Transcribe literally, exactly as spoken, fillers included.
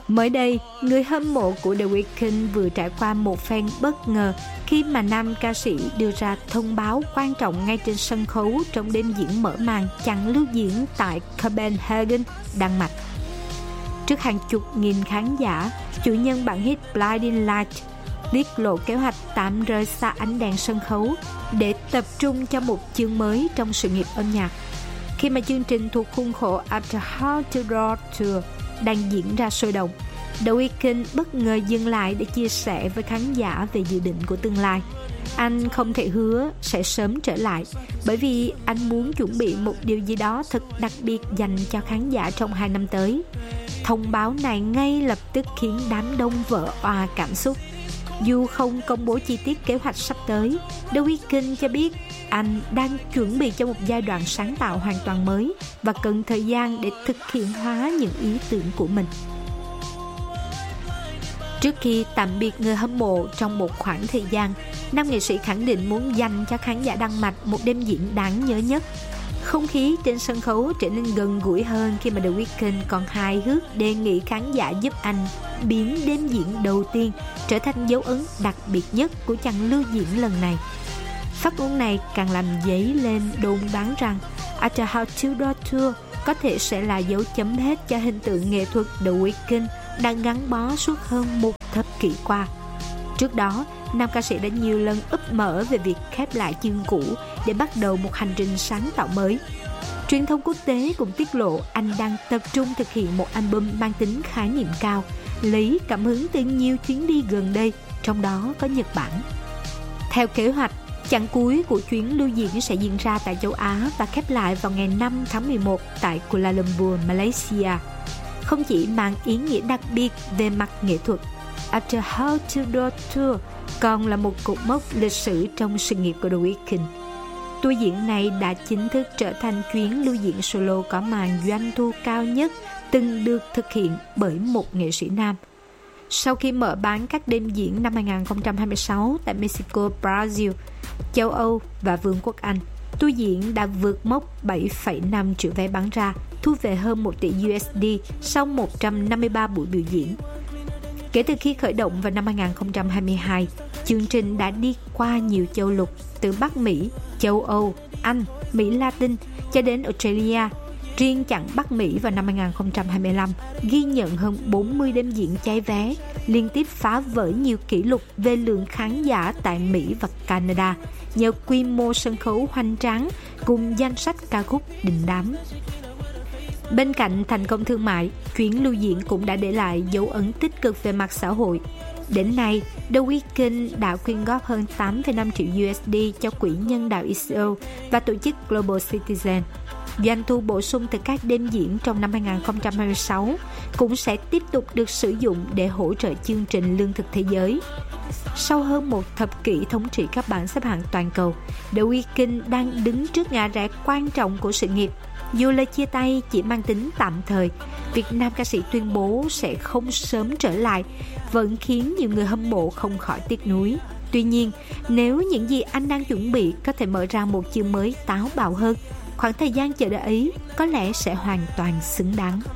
Mới đây, người hâm mộ của The Weeknd vừa trải qua một phen bất ngờ khi mà nam ca sĩ đưa ra thông báo quan trọng ngay trên sân khấu trong đêm diễn mở màn chặng lưu diễn tại Copenhagen, Đan Mạch. Trước hàng chục nghìn khán giả, chủ nhân bản hit Blinding Lights tiết lộ kế hoạch tạm rời xa ánh đèn sân khấu để tập trung cho một chương mới trong sự nghiệp âm nhạc. Khi mà chương trình thuộc khuôn khổ At the Heart Tour đang diễn ra sôi động, The Weeknd bất ngờ dừng lại để chia sẻ với khán giả về dự định của tương lai. Anh không thể hứa sẽ sớm trở lại, bởi vì anh muốn chuẩn bị một điều gì đó thật đặc biệt dành cho khán giả trong hai năm tới. Thông báo này ngay lập tức khiến đám đông vỡ òa cảm xúc. Dù không công bố chi tiết kế hoạch sắp tới, The Weeknd cho biết anh đang chuẩn bị cho một giai đoạn sáng tạo hoàn toàn mới và cần thời gian để thực hiện hóa những ý tưởng của mình. Trước khi tạm biệt người hâm mộ trong một khoảng thời gian, nam nghệ sĩ khẳng định muốn dành cho khán giả Đan Mạch một đêm diễn đáng nhớ nhất. Không khí trên sân khấu trở nên gần gũi hơn khi mà The Weeknd còn hài hước đề nghị khán giả giúp anh biến đêm diễn đầu tiên trở thành dấu ấn đặc biệt nhất của chặng lưu diễn lần này. Phát ngôn này càng làm dấy lên đồn đoán rằng At the Heart Tour có thể sẽ là dấu chấm hết cho hình tượng nghệ thuật The Weeknd đang gắn bó suốt hơn một thập kỷ qua. Trước đó, nam ca sĩ đã nhiều lần úp mở về việc khép lại chương cũ để bắt đầu một hành trình sáng tạo mới. Truyền thông quốc tế cũng tiết lộ anh đang tập trung thực hiện một album mang tính khái niệm cao, lấy cảm hứng từ nhiều chuyến đi gần đây, trong đó có Nhật Bản. Theo kế hoạch, chặng cuối của chuyến lưu diễn sẽ diễn ra tại châu Á và khép lại vào ngày năm tháng mười một tại Kuala Lumpur, Malaysia. Không chỉ mang ý nghĩa đặc biệt về mặt nghệ thuật, At the Heart Tour còn là một cột mốc lịch sử trong sự nghiệp của The Weeknd. Tour diễn này đã chính thức trở thành chuyến lưu diễn solo có màn doanh thu cao nhất từng được thực hiện bởi một nghệ sĩ nam. Sau khi mở bán các đêm diễn năm hai không hai sáu tại Mexico, Brazil, châu Âu và Vương quốc Anh, tour diễn đã vượt mốc bảy phẩy năm triệu vé bán ra, thu về hơn một tỷ đô la sau một trăm năm mươi ba buổi biểu diễn. Kể từ khi khởi động vào năm hai không hai hai, chương trình đã đi qua nhiều châu lục, từ Bắc Mỹ, châu Âu, Anh, Mỹ Latin cho đến Australia. Riêng chặng Bắc Mỹ vào năm hai không hai lăm ghi nhận hơn bốn mươi đêm diễn cháy vé, liên tiếp phá vỡ nhiều kỷ lục về lượng khán giả tại Mỹ và Canada nhờ quy mô sân khấu hoành tráng cùng danh sách ca khúc đình đám. Bên cạnh thành công thương mại, chuyến lưu diễn cũng đã để lại dấu ấn tích cực về mặt xã hội. Đến nay, The Weeknd đã quyên góp hơn tám phẩy năm triệu đô la cho quỹ nhân đạo Israel và tổ chức Global Citizen. Doanh thu bổ sung từ các đêm diễn trong năm hai không hai sáu cũng sẽ tiếp tục được sử dụng để hỗ trợ chương trình lương thực thế giới. Sau hơn một thập kỷ thống trị các bảng xếp hạng toàn cầu, The Weeknd đang đứng trước ngã rẽ quan trọng của sự nghiệp. Dù lời chia tay chỉ mang tính tạm thời, việc nam ca sĩ tuyên bố sẽ không sớm trở lại vẫn khiến nhiều người hâm mộ không khỏi tiếc nuối. Tuy nhiên, nếu những gì anh đang chuẩn bị có thể mở ra một chương mới táo bạo hơn, khoảng thời gian chờ đợi ấy có lẽ sẽ hoàn toàn xứng đáng.